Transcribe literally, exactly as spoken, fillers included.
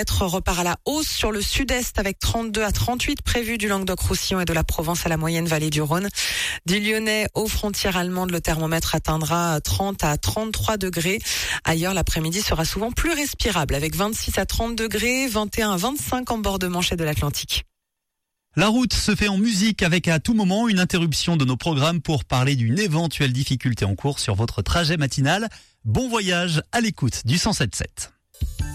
repart à la hausse sur le sud-est avec trente-deux à trente-huit prévus du Languedoc-Roussillon et de la Provence à la moyenne vallée du Rhône. Du Lyonnais aux frontières allemandes, le thermomètre atteindra trente à trente-trois degrés. Ailleurs, l'après-midi sera souvent plus respirable avec vingt-six à trente degrés, vingt et un à vingt-cinq en bord de Manche et de l'Atlantique. La route se fait en musique avec à tout moment une interruption de nos programmes pour parler d'une éventuelle difficulté en cours sur votre trajet matinal. Bon voyage à l'écoute du cent sept sept.